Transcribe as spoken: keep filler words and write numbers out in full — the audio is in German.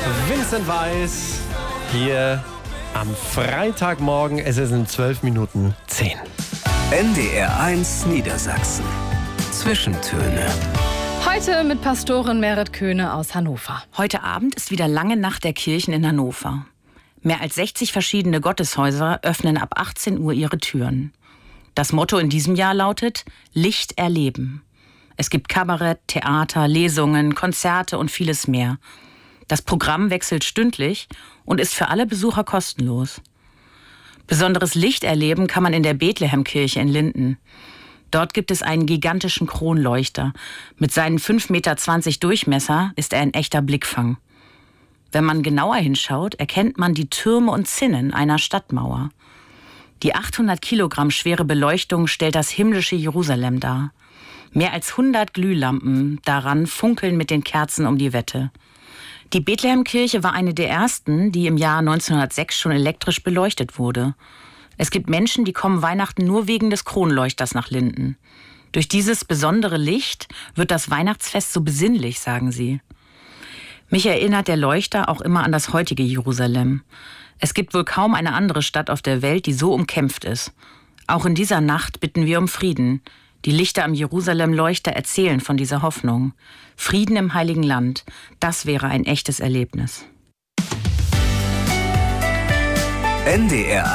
Vincent Weiss hier am Freitagmorgen. Es ist in zwölf Minuten zehn. N D R eins Niedersachsen. Zwischentöne. Heute mit Pastorin Merit Köhne aus Hannover. Heute Abend ist wieder lange Nacht der Kirchen in Hannover. Mehr als sechzig verschiedene Gotteshäuser öffnen ab achtzehn Uhr ihre Türen. Das Motto in diesem Jahr lautet: Licht erleben. Es gibt Kabarett, Theater, Lesungen, Konzerte und vieles mehr. Das Programm wechselt stündlich und ist für alle Besucher kostenlos. Besonderes Licht erleben kann man in der Bethlehemkirche in Linden. Dort gibt es einen gigantischen Kronleuchter. Mit seinen fünf Meter zwanzig Durchmesser ist er ein echter Blickfang. Wenn man genauer hinschaut, erkennt man die Türme und Zinnen einer Stadtmauer. Die achthundert Kilogramm schwere Beleuchtung stellt das himmlische Jerusalem dar. Mehr als hundert Glühlampen daran funkeln mit den Kerzen um die Wette. Die Bethlehemkirche war eine der ersten, die im Jahr neunzehnhundertsechs schon elektrisch beleuchtet wurde. Es gibt Menschen, die kommen Weihnachten nur wegen des Kronleuchters nach Linden. Durch dieses besondere Licht wird das Weihnachtsfest so besinnlich, sagen sie. Mich erinnert der Leuchter auch immer an das heutige Jerusalem. Es gibt wohl kaum eine andere Stadt auf der Welt, die so umkämpft ist. Auch in dieser Nacht bitten wir um Frieden. Die Lichter am Jerusalem-Leuchter erzählen von dieser Hoffnung. Frieden im Heiligen Land, das wäre ein echtes Erlebnis. N D R